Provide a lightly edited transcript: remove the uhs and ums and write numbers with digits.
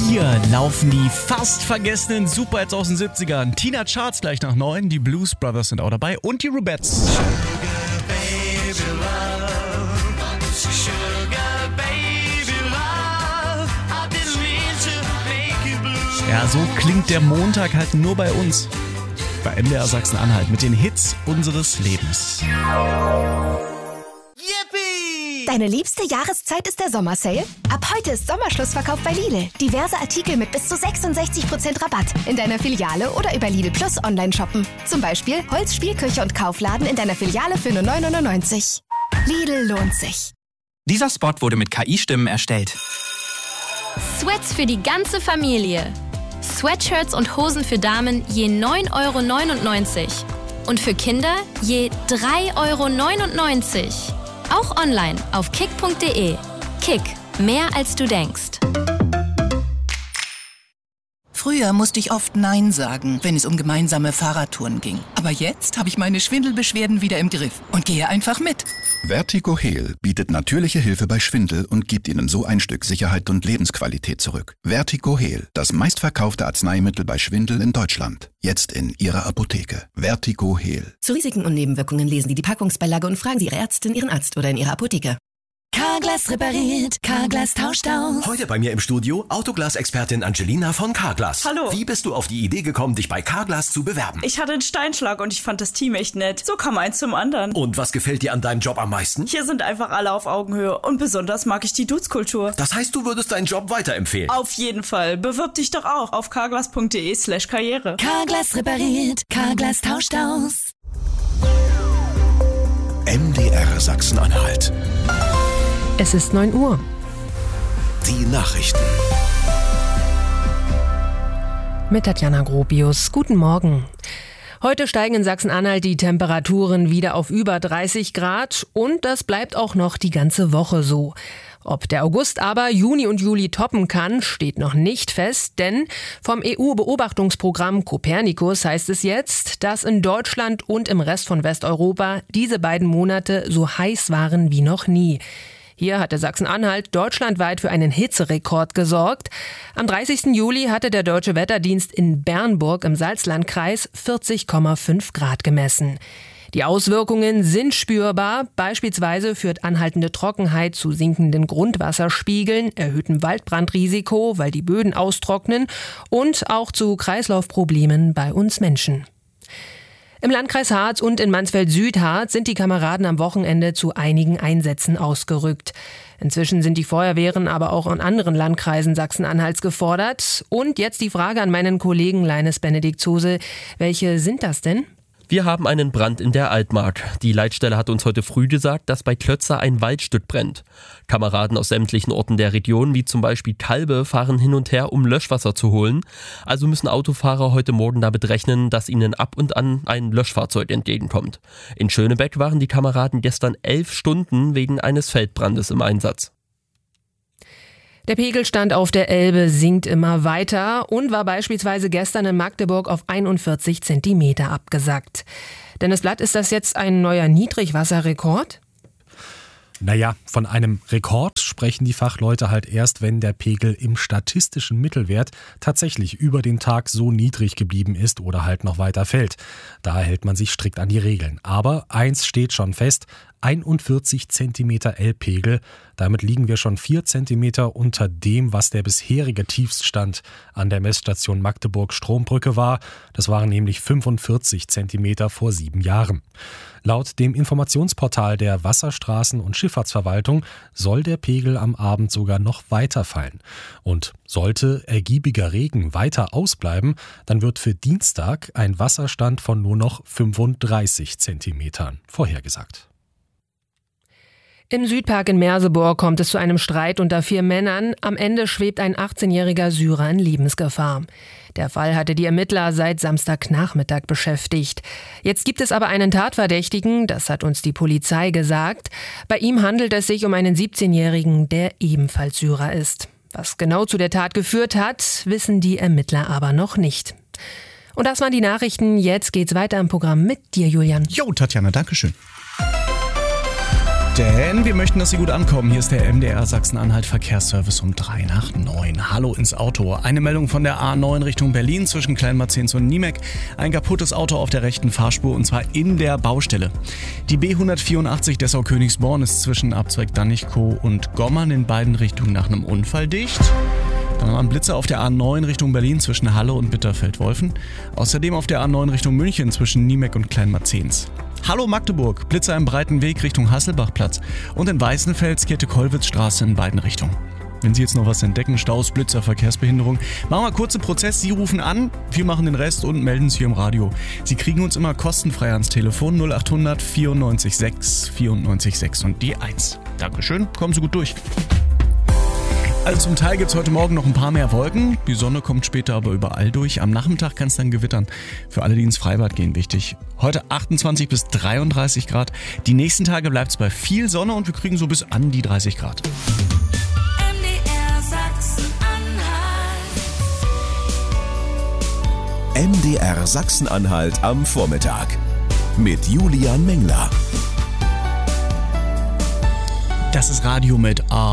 Hier laufen die fast vergessenen Superhits aus den 70ern. Tina Charts gleich nach 9, die Blues Brothers sind auch dabei und die Rubettes. Ja, so klingt der Montag halt nur bei uns. Bei MDR Sachsen-Anhalt mit den Hits unseres Lebens. Deine liebste Jahreszeit ist der Sommersale? Ab heute ist Sommerschlussverkauf bei Lidl. Diverse Artikel mit bis zu 66% Rabatt in deiner Filiale oder über Lidl Plus online shoppen. Zum Beispiel Holz, Spielküche und Kaufladen in deiner Filiale für nur 9,99 €. Lidl lohnt sich. Dieser Spot wurde mit KI-Stimmen erstellt. Sweats für die ganze Familie. Sweatshirts und Hosen für Damen je 9,99 € und für Kinder je 3,99 €. Auch online auf kick.de. Kick, mehr als du denkst. Früher musste ich oft Nein sagen, wenn es um gemeinsame Fahrradtouren ging. Aber jetzt habe ich meine Schwindelbeschwerden wieder im Griff und gehe einfach mit. Vertigo Heal bietet natürliche Hilfe bei Schwindel und gibt Ihnen so ein Stück Sicherheit und Lebensqualität zurück. Vertigo Heal, das meistverkaufte Arzneimittel bei Schwindel in Deutschland. Jetzt in Ihrer Apotheke. Vertigo Heal. Zu Risiken und Nebenwirkungen lesen Sie die Packungsbeilage und fragen Sie Ihre Ärztin, Ihren Arzt oder in Ihrer Apotheke. Carglass repariert, Carglass tauscht aus. Heute bei mir im Studio Autoglas-Expertin Angelina von Carglass. Hallo. Wie bist du auf die Idee gekommen, dich bei Carglass zu bewerben? Ich hatte einen Steinschlag und ich fand das Team echt nett. So kam eins zum anderen. Und was gefällt dir an deinem Job am meisten? Hier sind einfach alle auf Augenhöhe und besonders mag ich die Dudes-Kultur. Das heißt, du würdest deinen Job weiterempfehlen? Auf jeden Fall. Bewirb dich doch auch auf carglass.de/karriere. Carglass repariert, Carglass tauscht aus. MDR Sachsen-Anhalt. Es ist 9 Uhr. Die Nachrichten. Mit Tatjana Gropius. Guten Morgen. Heute steigen in Sachsen-Anhalt die Temperaturen wieder auf über 30 Grad und das bleibt auch noch die ganze Woche so. Ob der August aber Juni und Juli toppen kann, steht noch nicht fest, denn vom EU-Beobachtungsprogramm Copernicus heißt es jetzt, dass in Deutschland und im Rest von Westeuropa diese beiden Monate so heiß waren wie noch nie. Hier hatte Sachsen-Anhalt deutschlandweit für einen Hitzerekord gesorgt. Am 30. Juli hatte der Deutsche Wetterdienst in Bernburg im Salzlandkreis 40,5 Grad gemessen. Die Auswirkungen sind spürbar. Beispielsweise führt anhaltende Trockenheit zu sinkenden Grundwasserspiegeln, erhöhtem Waldbrandrisiko, weil die Böden austrocknen und auch zu Kreislaufproblemen bei uns Menschen. Im Landkreis Harz und in Mansfeld-Südharz sind die Kameraden am Wochenende zu einigen Einsätzen ausgerückt. Inzwischen sind die Feuerwehren aber auch in anderen Landkreisen Sachsen-Anhalts gefordert. Und jetzt die Frage an meinen Kollegen Leines Benediktose. Welche sind das denn? Wir haben einen Brand in der Altmark. Die Leitstelle hat uns heute früh gesagt, dass bei Klötzer ein Waldstück brennt. Kameraden aus sämtlichen Orten der Region, wie zum Beispiel Kalbe, fahren hin und her, um Löschwasser zu holen. Also müssen Autofahrer heute Morgen damit rechnen, dass ihnen ab und an ein Löschfahrzeug entgegenkommt. In Schönebeck waren die Kameraden gestern 11 Stunden wegen eines Feldbrandes im Einsatz. Der Pegelstand auf der Elbe sinkt immer weiter und war beispielsweise gestern in Magdeburg auf 41 Zentimeter abgesackt. Dennis Blatt, ist das jetzt ein neuer Niedrigwasserrekord? Naja, von einem Rekord sprechen die Fachleute halt erst, wenn der Pegel im statistischen Mittelwert tatsächlich über den Tag so niedrig geblieben ist oder halt noch weiter fällt. Da hält man sich strikt an die Regeln. Aber eins steht schon fest: 41 Zentimeter Elbpegel. Damit liegen wir schon 4 Zentimeter unter dem, was der bisherige Tiefststand an der Messstation Magdeburg-Strombrücke war. Das waren nämlich 45 Zentimeter vor 7 Jahren. Laut dem Informationsportal der Wasserstraßen- und Schifffahrtsverwaltung soll der Pegel am Abend sogar noch weiter fallen. Und sollte ergiebiger Regen weiter ausbleiben, dann wird für Dienstag ein Wasserstand von nur noch 35 Zentimetern vorhergesagt. Im Südpark in Merseburg kommt es zu einem Streit unter 4 Männern. Am Ende schwebt ein 18-jähriger Syrer in Lebensgefahr. Der Fall hatte die Ermittler seit Samstagnachmittag beschäftigt. Jetzt gibt es aber einen Tatverdächtigen, das hat uns die Polizei gesagt. Bei ihm handelt es sich um einen 17-jährigen, der ebenfalls Syrer ist. Was genau zu der Tat geführt hat, wissen die Ermittler aber noch nicht. Und das waren die Nachrichten. Jetzt geht's weiter im Programm mit dir, Julian. Jo, Tatjana, danke schön. Denn wir möchten, dass Sie gut ankommen. Hier ist der MDR Sachsen-Anhalt Verkehrsservice um 8:03. Hallo ins Auto. Eine Meldung von der A9 Richtung Berlin zwischen Kleinmarzens und Niemek. Ein kaputtes Auto auf der rechten Fahrspur und zwar in der Baustelle. Die B184 Dessau-Königsborn ist zwischen Abzweig Dannichkow und Gommern in beiden Richtungen nach einem Unfall dicht. Dann waren Blitze auf der A9 Richtung Berlin zwischen Halle und Bitterfeld-Wolfen. Außerdem auf der A9 Richtung München zwischen Niemek und Kleinmarzens. Hallo Magdeburg, Blitzer im breiten Weg Richtung Hasselbachplatz und in Weißenfels Käthe-Kollwitz-Straße in beiden Richtungen. Wenn Sie jetzt noch was entdecken, Staus, Blitzer, Verkehrsbehinderung, machen wir kurzen Prozess. Sie rufen an, wir machen den Rest und melden es hier im Radio. Sie kriegen uns immer kostenfrei ans Telefon 0800 94 6 94 6 und die 1. Dankeschön, kommen Sie gut durch. Also zum Teil gibt es heute Morgen noch ein paar mehr Wolken. Die Sonne kommt später aber überall durch. Am Nachmittag kann es dann gewittern. Für alle, die ins Freibad gehen, wichtig. Heute 28 bis 33 Grad. Die nächsten Tage bleibt es bei viel Sonne und wir kriegen so bis an die 30 Grad. MDR Sachsen-Anhalt am Vormittag. Mit Julian Mengler. Das ist Radio mit A.